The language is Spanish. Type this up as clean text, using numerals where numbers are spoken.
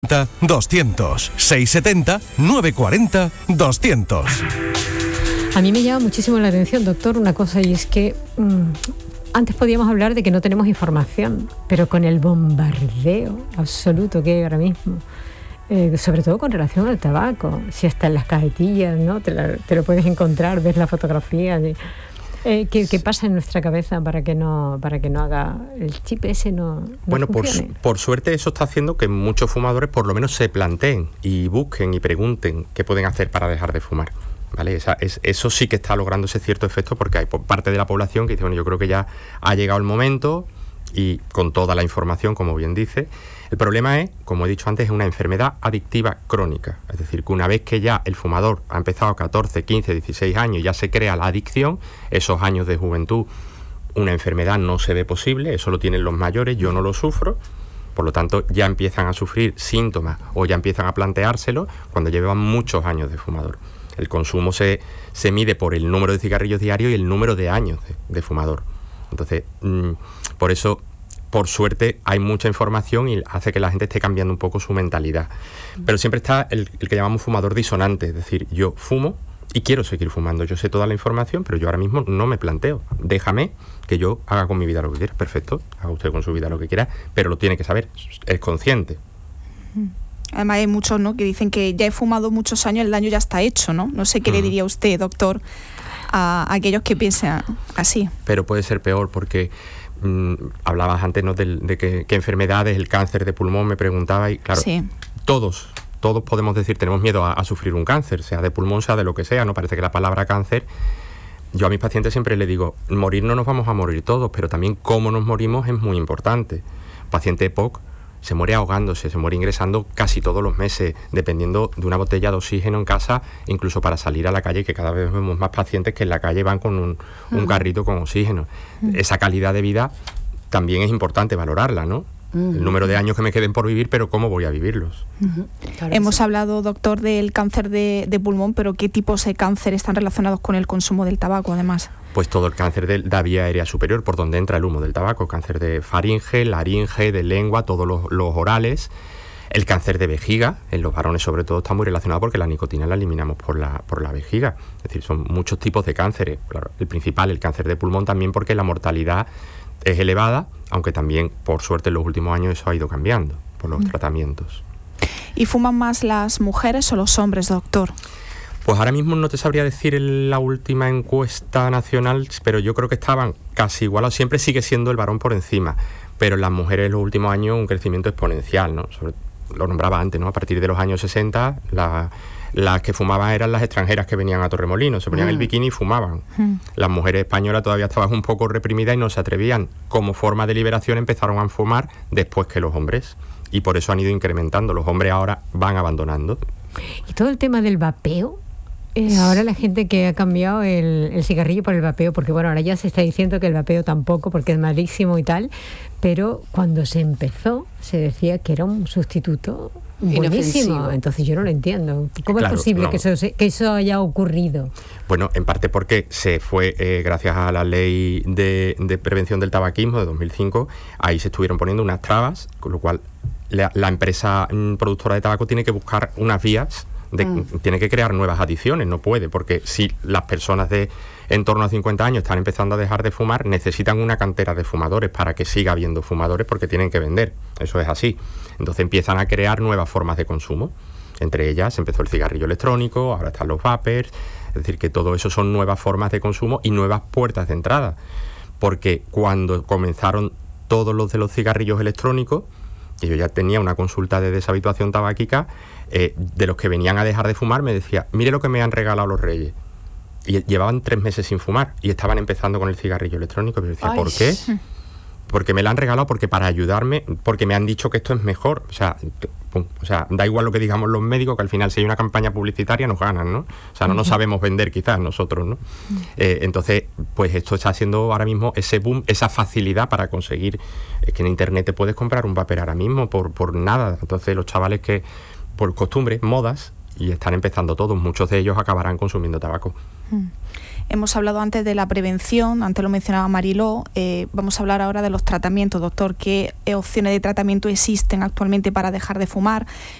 200 670 940 200. A mí me llama muchísimo la atención, doctor, una cosa, y es que antes podíamos hablar de que no tenemos información, pero con el bombardeo absoluto que hay ahora mismo, sobre todo con relación al tabaco, si hasta en las cajetillas, ¿no? te lo puedes encontrar, ves la fotografía de... ¿Qué pasa en nuestra cabeza para que no haga el chip ese no bueno, funcione? por suerte eso está haciendo que muchos fumadores por lo menos se planteen y busquen y pregunten qué pueden hacer para dejar de fumar, ¿vale? Eso sí que está logrando ese cierto efecto, porque hay parte de la población que dice, bueno, yo creo que ya ha llegado el momento, y con toda la información, como bien dice. El problema es, como he dicho antes, es una enfermedad adictiva crónica. Es decir, que una vez que ya el fumador ha empezado a 14, 15, 16 años y ya se crea la adicción, esos años de juventud, una enfermedad no se ve posible, eso lo tienen los mayores, yo no lo sufro, por lo tanto ya empiezan a sufrir síntomas o ya empiezan a planteárselo cuando llevan muchos años de fumador. El consumo se mide por el número de cigarrillos diarios y el número de años de fumador. Entonces, por eso, por suerte, hay mucha información y hace que la gente esté cambiando un poco su mentalidad. Pero siempre está el que llamamos fumador disonante, es decir, yo fumo y quiero seguir fumando. Yo sé toda la información, pero yo ahora mismo no me planteo. Déjame que yo haga con mi vida lo que quiera. Perfecto, haga usted con su vida lo que quiera, pero lo tiene que saber, es consciente. Además hay muchos, ¿no?, que dicen que ya he fumado muchos años, el daño ya está hecho, ¿no? No sé qué le diría usted, doctor, a aquellos que piensan así. Pero puede ser peor, porque hablabas antes, ¿no?, de qué enfermedades, el cáncer de pulmón, me preguntaba, y claro, sí. Todos podemos decir, tenemos miedo a sufrir un cáncer, sea de pulmón, sea de lo que sea, ¿no? Parece que la palabra cáncer, yo a mis pacientes siempre les digo, morir no nos vamos a morir todos, pero también cómo nos morimos es muy importante. Paciente EPOC se muere ahogándose, se muere ingresando casi todos los meses, dependiendo de una botella de oxígeno en casa, incluso para salir a la calle, que cada vez vemos más pacientes que en la calle van con un carrito con oxígeno. Esa calidad de vida también es importante valorarla, ¿no? El número de años que me queden por vivir, pero ¿cómo voy a vivirlos? Claro, hemos hablado, doctor, del cáncer de pulmón, pero ¿qué tipos de cáncer están relacionados con el consumo del tabaco, además? Pues todo el cáncer de la vía aérea superior, por donde entra el humo del tabaco, cáncer de faringe, laringe, de lengua, todos los orales. El cáncer de vejiga, en los varones sobre todo, está muy relacionado porque la nicotina la eliminamos por la vejiga. Es decir, son muchos tipos de cánceres. Claro, el principal, el cáncer de pulmón, también porque la mortalidad es elevada, aunque también, por suerte, en los últimos años eso ha ido cambiando por los tratamientos. ¿Y fuman más las mujeres o los hombres, doctor? Pues ahora mismo no te sabría decir en la última encuesta nacional, pero yo creo que estaban casi igualados. Siempre sigue siendo el varón por encima, pero en las mujeres en los últimos años un crecimiento exponencial, ¿no? Lo nombraba antes, ¿no? A partir de los años 60, las que fumaban eran las extranjeras que venían a Torremolinos, se ponían el bikini y fumaban. Las mujeres españolas todavía estaban un poco reprimidas y no se atrevían. Como forma de liberación empezaron a fumar después que los hombres, y por eso han ido incrementando. Los hombres ahora van abandonando. Y todo el tema del vapeo, ahora la gente que ha cambiado el cigarrillo por el vapeo, porque bueno, ahora ya se está diciendo que el vapeo tampoco, porque es malísimo y tal, pero cuando se empezó se decía que era un sustituto buenísimo. Entonces yo no lo entiendo. ¿Cómo es posible que eso haya ocurrido? Bueno, en parte porque se fue, gracias a la ley de prevención del tabaquismo de 2005, ahí se estuvieron poniendo unas trabas, con lo cual la empresa productora de tabaco tiene que buscar unas vías, tiene que crear nuevas adiciones, no puede, porque si las personas de en torno a 50 años están empezando a dejar de fumar, necesitan una cantera de fumadores para que siga habiendo fumadores, porque tienen que vender, eso es así. Entonces empiezan a crear nuevas formas de consumo, entre ellas empezó el cigarrillo electrónico, ahora están los vapers, es decir, que todo eso son nuevas formas de consumo y nuevas puertas de entrada, porque cuando comenzaron todos los de los cigarrillos electrónicos, y yo ya tenía una consulta de deshabituación tabáquica, de los que venían a dejar de fumar, me decía, mire lo que me han regalado los Reyes. Y llevaban 3 meses sin fumar y estaban empezando con el cigarrillo electrónico. Y yo decía, ¿por qué? Porque me lo han regalado, porque para ayudarme, porque me han dicho que esto es mejor. O sea, da igual lo que digamos los médicos, que al final si hay una campaña publicitaria nos ganan, ¿no? O sea, no nos sabemos vender quizás nosotros, ¿no? Entonces, pues esto está haciendo ahora mismo ese boom, esa facilidad para conseguir, que en internet te puedes comprar un vapor ahora mismo por nada. Entonces los chavales que, por costumbre, modas, y están empezando todos. Muchos de ellos acabarán consumiendo tabaco. Hemos hablado antes de la prevención, antes lo mencionaba Mariló, vamos a hablar ahora de los tratamientos, doctor. ¿Qué opciones de tratamiento existen actualmente para dejar de fumar?